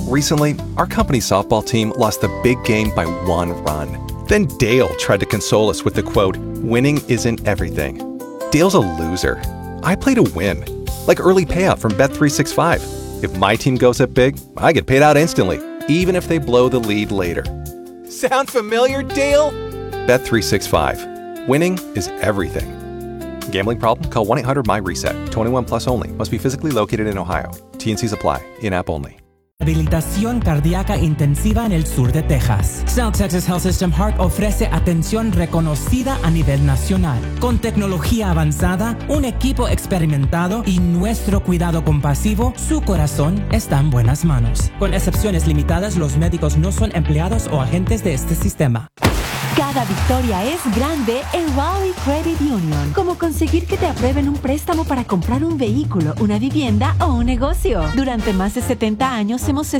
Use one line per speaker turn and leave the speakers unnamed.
Recently, our company's softball team lost the big game by 1 run. Then Dale tried to console us with the quote, "Winning isn't everything." Dale's a loser. I play to win. Like early payout from Bet365. If my team goes up big, I get paid out instantly, even if they blow the lead later. Sound familiar, Dale? Bet365. Winning is everything. Gambling problem? Call 1-800-MY-RESET. 21 plus only. Must be physically located in Ohio. T&Cs apply. In-app only.
Rehabilitación cardíaca intensiva en el sur de Texas. South Texas Health System Heart ofrece atención reconocida a nivel nacional. Con tecnología avanzada, un equipo experimentado y nuestro cuidado compasivo, su corazón está en buenas manos. Con excepciones limitadas, los médicos no son empleados o agentes de este sistema.
Cada victoria es grande en Raleigh Credit Union. Como conseguir que te aprueben un préstamo para comprar un vehículo, una vivienda o un negocio. Durante más de 70 años hemos